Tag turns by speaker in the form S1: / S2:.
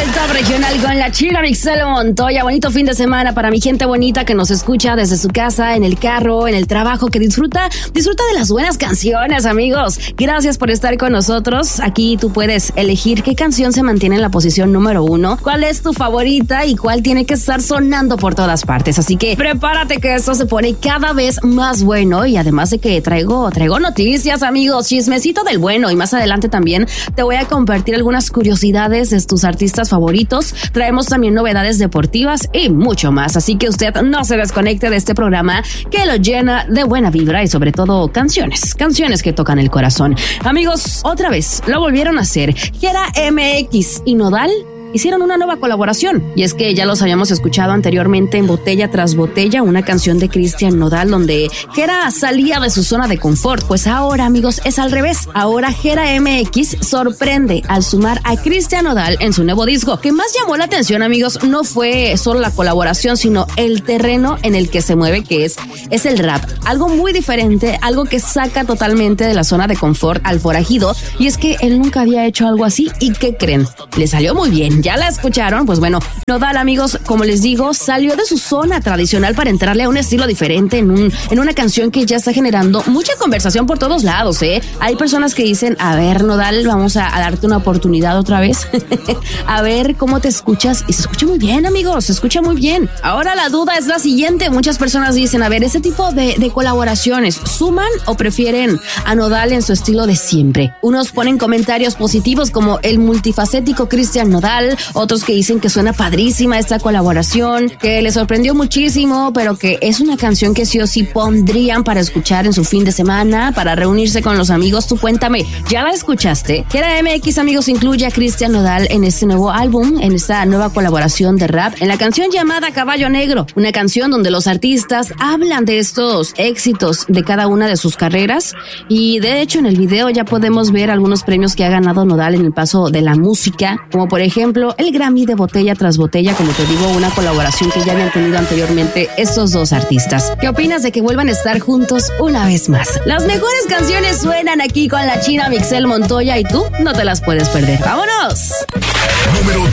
S1: el Top Regional con la China Mixel Montoya. Bonito fin de semana para mi gente bonita que nos escucha desde su casa, en el carro, en el trabajo, que disfruta de las buenas canciones, amigos. Gracias por estar con nosotros. Aquí tú puedes elegir qué canción se mantiene en la posición número 1, cuál es tu favorita y cuál tiene que estar sonando por todas partes. Así que prepárate que esto se pone cada vez más bueno, y además de que traigo noticias, amigos, chismecito del bueno, y más adelante también te voy a compartir algunas curiosidades de tus artistas favoritos. Traemos también novedades deportivas y mucho más, así que usted no se desconecte de este programa que lo llena de buena vibra y sobre todo canciones que tocan el corazón. Amigos, otra vez lo volvieron a hacer. Jera MX y Nodal hicieron una nueva colaboración, y es que ya los habíamos escuchado anteriormente en Botella tras Botella, una canción de Cristian Nodal donde Jera salía de su zona de confort. Pues ahora, amigos, es al revés. Ahora Jera MX sorprende al sumar a Cristian Nodal en su nuevo disco. Que más llamó la atención, amigos, no fue solo la colaboración, sino el terreno en el que se mueve, que es el rap. Algo muy diferente, algo que saca totalmente de la zona de confort al forajido, y es que él nunca había hecho algo así. ¿Y qué creen? Le salió muy bien. ¿Ya la escucharon? Pues bueno, Nodal, amigos, como les digo, salió de su zona tradicional para entrarle a un estilo diferente en una canción que ya está generando mucha conversación por todos lados, ¿eh? Hay personas que dicen, a ver, Nodal, vamos a darte una oportunidad otra vez. A ver cómo te escuchas. Y se escucha muy bien, amigos, se escucha muy bien. Ahora la duda es la siguiente. Muchas personas dicen, a ver, ¿ese tipo de colaboraciones suman o prefieren a Nodal en su estilo de siempre? Unos ponen comentarios positivos como el multifacético Cristian Nodal, otros que dicen que suena padrísima esta colaboración, que les sorprendió muchísimo, pero que es una canción que sí o sí pondrían para escuchar en su fin de semana, para reunirse con los amigos. Tú cuéntame, ¿ya la escuchaste? Jera MX, amigos, incluye a Cristian Nodal en este nuevo álbum, en esta nueva colaboración de rap, en la canción llamada Caballo Negro, una canción donde los artistas hablan de estos éxitos de cada una de sus carreras, y de hecho en el video ya podemos ver algunos premios que ha ganado Nodal en el paso de la música, como por ejemplo el Grammy de Botella tras Botella, como te digo, una colaboración que ya habían tenido anteriormente estos dos artistas. ¿Qué opinas de que vuelvan a estar juntos una vez más? Las mejores canciones suenan aquí con la China Mixel Montoya, y tú no te las puedes perder. ¡Vámonos!
S2: Número